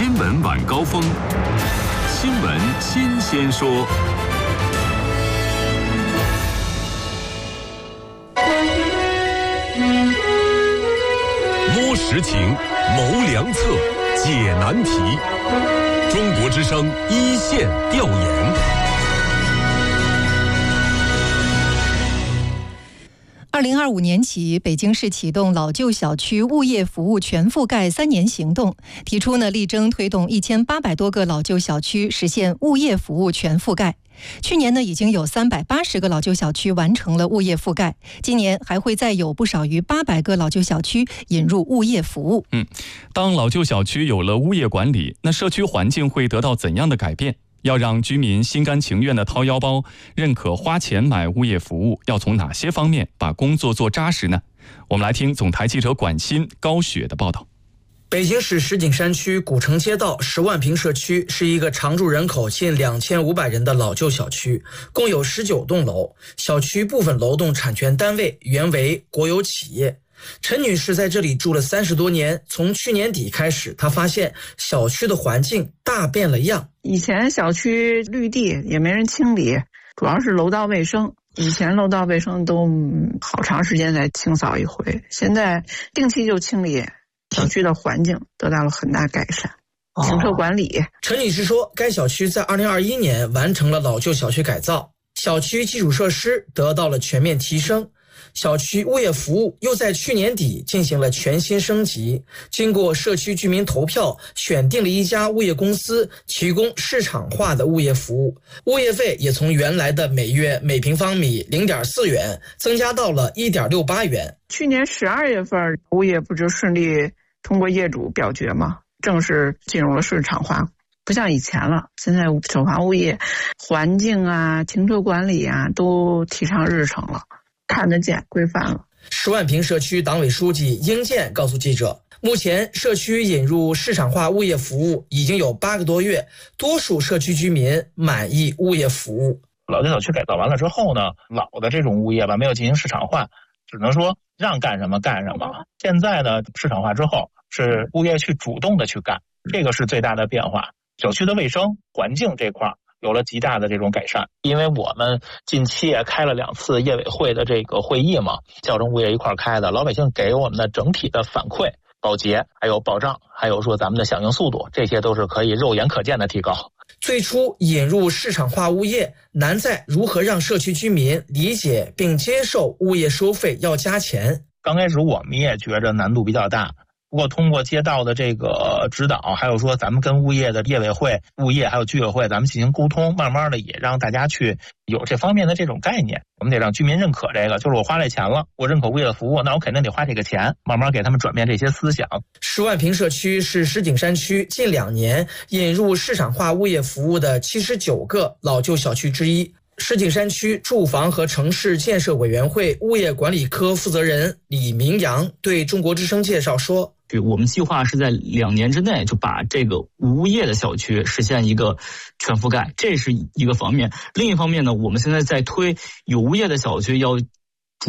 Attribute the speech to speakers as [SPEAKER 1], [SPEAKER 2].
[SPEAKER 1] 新闻晚高峰，新闻新鲜说。
[SPEAKER 2] 摸实情，谋良策，解难题。中国之声一线调研。
[SPEAKER 3] 2025年起，北京市启动老旧小区物业服务全覆盖3年行动，提出力争推动1800多个老旧小区实现物业服务全覆盖。去年已经有380个老旧小区完成了物业覆盖，今年还会再有不少于800个老旧小区引入物业服务。
[SPEAKER 4] 当老旧小区有了物业管理，那社区环境会得到怎样的改变？要让居民心甘情愿地掏腰包，认可花钱买物业服务，要从哪些方面把工作做扎实呢？我们来听总台记者管欣、高雪的报道。
[SPEAKER 5] 北京市石景山区古城街道10万平社区是一个常住人口近2500人的老旧小区，共有19栋楼，小区部分楼栋产权单位原为国有企业。陈女士在这里住了30多年，从去年底开始，她发现小区的环境大变了样。
[SPEAKER 6] 以前小区绿地也没人清理，主要是楼道卫生。以前楼道卫生都好长时间才清扫一回，现在定期就清理，小区的环境得到了很大改善。停车管理，
[SPEAKER 5] 陈女士说，该小区在2021年完成了老旧小区改造，小区基础设施得到了全面提升。小区物业服务又在去年底进行了全新升级，经过社区居民投票，选定了一家物业公司提供市场化的物业服务，物业费也从原来的每月每平方米 0.4 元增加到了 1.68 元。
[SPEAKER 6] 去年12月份，物业不就顺利通过业主表决吗？正式进入了市场化，不像以前了。现在首房物业环境啊、停车管理啊都提上日程了，看得见规范了。
[SPEAKER 5] 10万平社区党委书记英建告诉记者，目前社区引入市场化物业服务已经有8个多月，多数社区居民满意物业服务。
[SPEAKER 7] 老旧小区改造完了之后呢，老的这种物业吧没有进行市场化，只能说让干什么干什么。现在呢，市场化之后是物业去主动的去干，这个是最大的变化。小区的卫生环境这块有了极大的这种改善，因为我们近期也开了2次业委会的这个会议嘛，叫上物业一块开的，老百姓给我们的整体的反馈、保洁还有保障，还有说咱们的响应速度，这些都是可以肉眼可见的提高。
[SPEAKER 5] 最初引入市场化物业，难在如何让社区居民理解并接受物业收费要加钱。
[SPEAKER 7] 刚开始我们也觉着难度比较大，不过通过街道的这个指导，还有说咱们跟物业的业委会、物业还有居委会咱们进行沟通，慢慢的也让大家去有这方面的这种概念。我们得让居民认可这个，就是我花这钱了，我认可物业的服务，那我肯定得花这个钱，慢慢给他们转变这些思想。
[SPEAKER 5] 10万平社区是石景山区近2年引入市场化物业服务的79个老旧小区之一。石景山区住房和城市建设委员会物业管理科负责人李明阳对中国之声介绍说，
[SPEAKER 8] 我们计划是在2年之内就把这个无物业的小区实现一个全覆盖，这是一个方面。另一方面呢，我们现在在推有物业的小区要